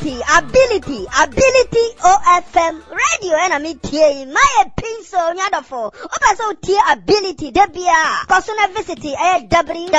ability OFM radio and me tie my pinso nyadofo opa so tie ability debia personal visit